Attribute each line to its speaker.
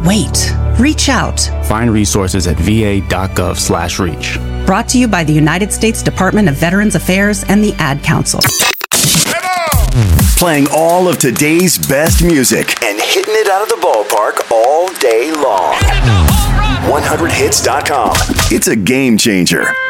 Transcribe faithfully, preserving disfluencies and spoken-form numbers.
Speaker 1: wait. Reach out.
Speaker 2: Find resources at va.gov slash reach.
Speaker 1: Brought to you by the United States Department of Veterans Affairs and the Ad Council.
Speaker 3: Playing all of today's best music and hitting it out of the ballpark all day long. one hundred hits dot com. It's a game changer.